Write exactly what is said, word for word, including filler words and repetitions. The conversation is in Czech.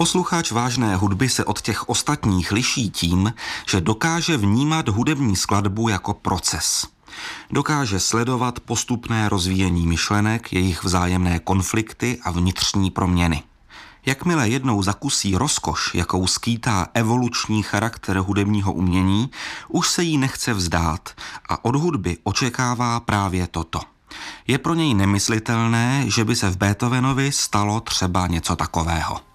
Posluchač vážné hudby se od těch ostatních liší tím, že dokáže vnímat hudební skladbu jako proces. Dokáže sledovat postupné rozvíjení myšlenek, jejich vzájemné konflikty a vnitřní proměny. Jakmile jednou zakusí rozkoš, jakou skýtá evoluční charakter hudebního umění, už se jí nechce vzdát a od hudby očekává právě toto. Je pro něj nemyslitelné, že by se v Beethovenovi stalo třeba něco takového.